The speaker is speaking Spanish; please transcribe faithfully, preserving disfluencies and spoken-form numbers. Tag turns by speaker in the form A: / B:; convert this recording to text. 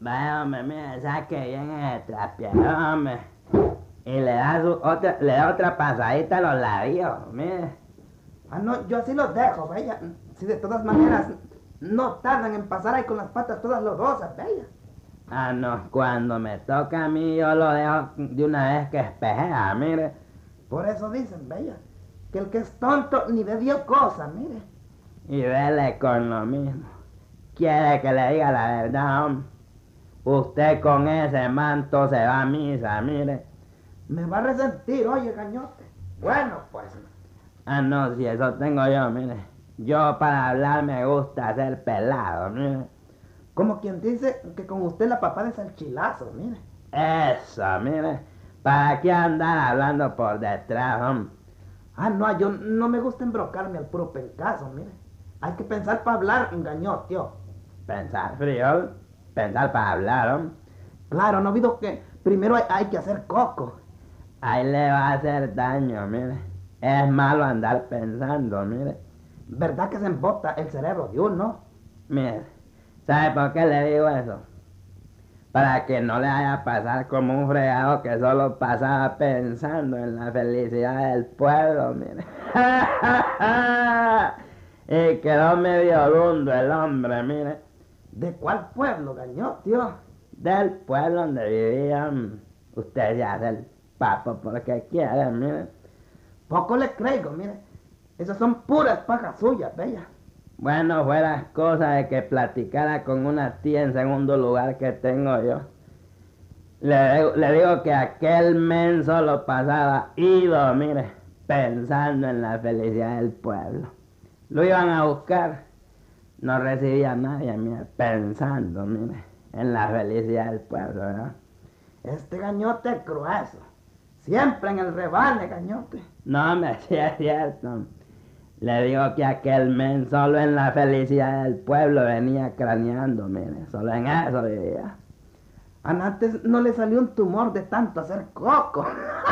A: Vaya, hombre, mire, saque bien ese trapeador, hombre. Y le da, su otra, le da otra pasadita a los labios, mire.
B: Ah, no, yo así los dejo, vaya. Si de todas maneras no tardan en pasar ahí con las patas todas lodosas, vaya.
A: Ah, no, cuando me toca a mí yo lo dejo de una vez que espejea, mire.
B: Por eso dicen, vaya, que el que es tonto ni ve dio cosa, mire.
A: Y vele con lo mismo. Quiere que le diga la verdad, hombre. Usted con ese manto se va a misa, mire.
B: Me va a resentir, oye, gañote. Bueno, pues.
A: Ah, no, si eso tengo yo, mire. Yo para hablar me gusta ser pelado, mire.
B: Como quien dice que con usted la papá de salchilazo, mire.
A: Eso, mire. ¿Para qué andar hablando por detrás, hombre?
B: Ah, no, yo no me gusta embrocarme al puro pencaso, mire. Hay que pensar para hablar, engañó, tío.
A: Pensar frío, pensar para hablar, hombre.
B: Claro, no olvido que primero hay, hay que hacer coco.
A: Ahí le va a hacer daño, mire. Es malo andar pensando, mire.
B: ¿Verdad que se embota el cerebro de uno?
A: Mire, ¿sabe por qué le digo eso? Para que no le vaya a pasar como un fregado que solo pasaba pensando en la felicidad del pueblo, mire. Y quedó medio lundo el hombre, mire.
B: ¿De cuál pueblo, gañó, tío?
A: Del pueblo donde vivían. Usted se hace el papo porque quiere, mire.
B: Poco le creo, mire. Esas son puras pajas suyas, bella.
A: Bueno, fuera cosa de que platicara con una tía en segundo lugar que tengo yo. Le, le digo que aquel menso lo pasaba ido, mire, pensando en la felicidad del pueblo. Lo iban a buscar, no recibía a nadie, mire, pensando, mire, en la felicidad del pueblo, ¿verdad?
B: Este gañote es grueso. Siempre en el rebane, gañote.
A: No, me sí es cierto. Le digo que aquel men solo en la felicidad del pueblo venía craneando, mire, solo en eso vivía.
B: Antes no le salió un tumor de tanto hacer coco.